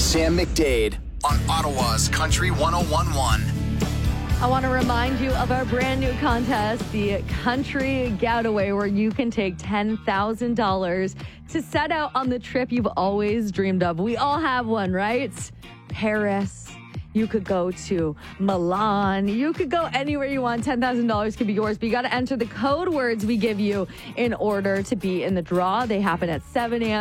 Sam McDade on Ottawa's Country 101.1. I want to remind you of our brand new contest, the Country Getaway, where you can take $10,000 to set out on the trip you've always dreamed of. We all have one, right? Paris. You could go to Milan. You could go anywhere you want. $10,000 could be yours, but you got to enter the code words we give you in order to be in the draw. They happen at 7 a.m.